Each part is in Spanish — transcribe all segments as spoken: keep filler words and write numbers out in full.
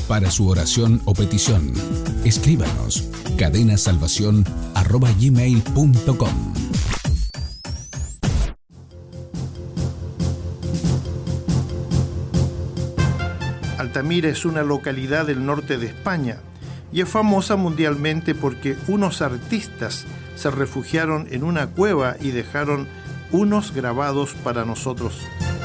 Para su oración o petición, escríbanos cadenasalvación arroba gmail punto com. Altamira es una localidad del norte de España y es famosa mundialmente porque unos artistas se refugiaron en una cueva y dejaron unos grabados para nosotros.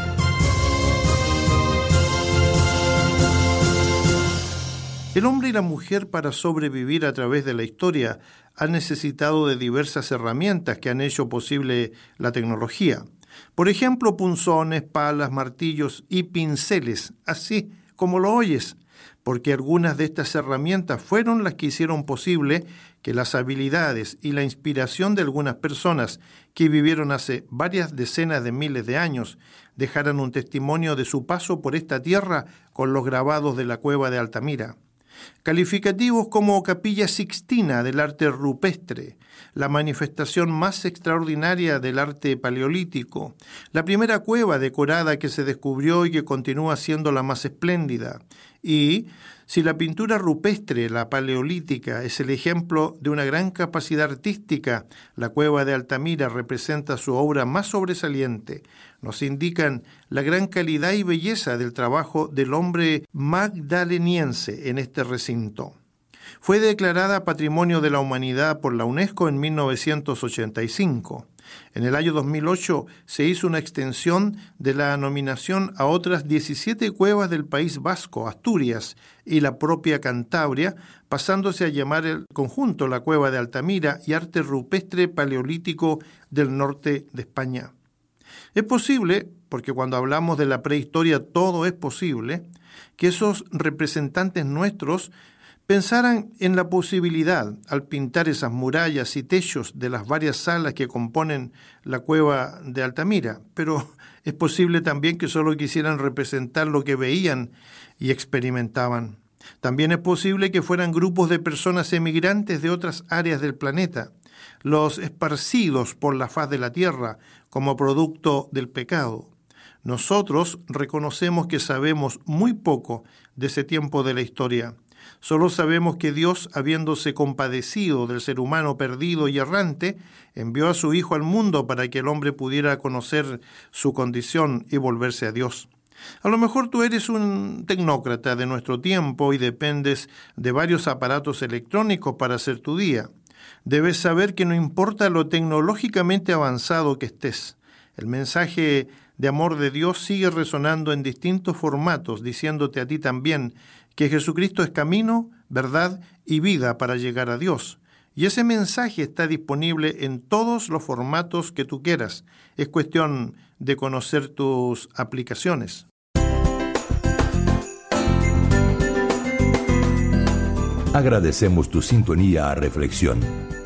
El hombre y la mujer, para sobrevivir a través de la historia, han necesitado de diversas herramientas que han hecho posible la tecnología. Por ejemplo, punzones, palas, martillos y pinceles, así como lo oyes, porque algunas de estas herramientas fueron las que hicieron posible que las habilidades y la inspiración de algunas personas que vivieron hace varias decenas de miles de años dejaran un testimonio de su paso por esta tierra con los grabados de la cueva de Altamira. Calificativos como Capilla Sixtina del arte rupestre, la manifestación más extraordinaria del arte paleolítico, la primera cueva decorada que se descubrió y que continúa siendo la más espléndida. Y si la pintura rupestre, la paleolítica, es el ejemplo de una gran capacidad artística, la cueva de Altamira representa su obra más sobresaliente. Nos indican la gran calidad y belleza del trabajo del hombre magdaleniense en este recinto. Fue declarada Patrimonio de la Humanidad por la UNESCO en mil novecientos ochenta y cinco. En el año dos mil ocho se hizo una extensión de la nominación a otras diecisiete cuevas del País Vasco, Asturias y la propia Cantabria, pasándose a llamar el conjunto la Cueva de Altamira y Arte Rupestre Paleolítico del norte de España. Es posible, porque cuando hablamos de la prehistoria todo es posible, que esos representantes nuestros pensaran en la posibilidad, al pintar esas murallas y techos de las varias salas que componen la cueva de Altamira, pero es posible también que solo quisieran representar lo que veían y experimentaban. También es posible que fueran grupos de personas emigrantes de otras áreas del planeta, los esparcidos por la faz de la tierra como producto del pecado. Nosotros reconocemos que sabemos muy poco de ese tiempo de la historia. Solo sabemos que Dios, habiéndose compadecido del ser humano perdido y errante, envió a su Hijo al mundo para que el hombre pudiera conocer su condición y volverse a Dios. A lo mejor tú eres un tecnócrata de nuestro tiempo y dependes de varios aparatos electrónicos para hacer tu día. Debes saber que no importa lo tecnológicamente avanzado que estés, el mensaje de amor de Dios sigue resonando en distintos formatos, diciéndote a ti también que Jesucristo es camino, verdad y vida para llegar a Dios. Y ese mensaje está disponible en todos los formatos que tú quieras. Es cuestión de conocer tus aplicaciones. Agradecemos tu sintonía a Reflexión.